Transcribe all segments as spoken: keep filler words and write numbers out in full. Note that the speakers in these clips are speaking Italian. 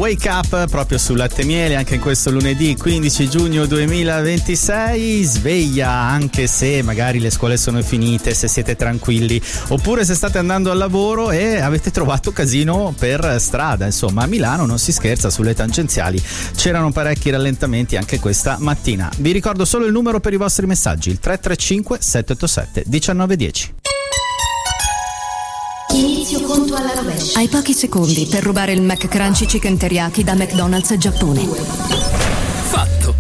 Wake Up proprio su Latte e Miele, anche in questo lunedì quindici giugno duemilaventisei. Sveglia anche se magari le scuole sono finite, se siete tranquilli, oppure se state andando al lavoro e avete trovato casino per strada. Insomma, a Milano non si scherza, sulle tangenziali c'erano parecchi rallentamenti anche questa mattina. Vi ricordo solo il numero per i vostri messaggi, il tre tre cinque sette otto sette uno nove uno zero. Inizio conto alla rovescia. Hai pochi secondi per rubare il McCrunchy Chicken Teriyaki da McDonald's Giappone. Fatto.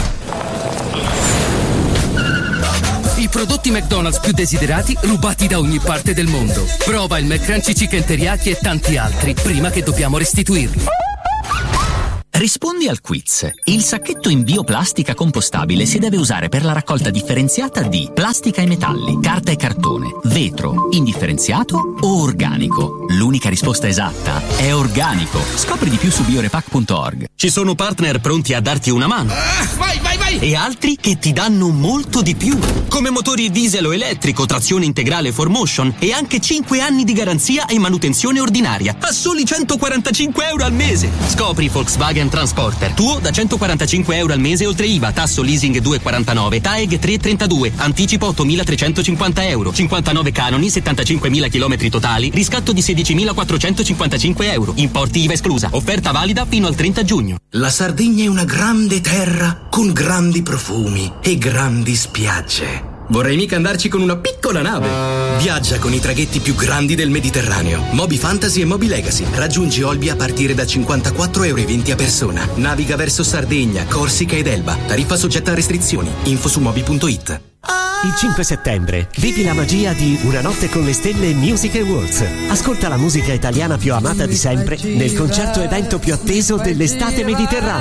I prodotti McDonald's più desiderati rubati da ogni parte del mondo. Prova il McCrunchy Chicken Teriyaki e tanti altri prima che dobbiamo restituirli. Rispondi al quiz. Il sacchetto in bioplastica compostabile si deve usare per la raccolta differenziata di plastica e metalli, carta e cartone, vetro, indifferenziato o organico. L'unica risposta esatta è organico. Scopri di più su biorepack punto org. Ci sono partner pronti a darti una mano. Ah, vai, vai, vai! E altri che ti danno molto di più. Come motori diesel o elettrico, trazione integrale four motion e anche cinque anni di garanzia e manutenzione ordinaria a soli centoquarantacinque euro al mese. Scopri Volkswagen Transporter, tuo da centoquarantacinque euro al mese oltre I V A, tasso leasing due virgola quarantanove, T A E G tre virgola trentadue, anticipo ottomilatrecentocinquanta euro, cinquantanove canoni, settantacinquemila chilometri totali, riscatto di sedicimilaquattrocentocinquantacinque euro, importi I V A esclusa, offerta valida fino al trenta giugno. La Sardegna è una grande terra con grandi profumi e grandi spiagge. Vorrei mica andarci con una piccola nave. Viaggia con i traghetti più grandi del Mediterraneo. Moby Fantasy e Moby Legacy. Raggiungi Olbia a partire da cinquantaquattro euro e venti a persona. Naviga verso Sardegna, Corsica ed Elba. Tariffa soggetta a restrizioni. Info su moby punto it. Il cinque settembre vivi la magia di Una notte con le stelle Music Awards. Ascolta la musica italiana più amata di sempre nel concerto evento più atteso dell'estate mediterranea.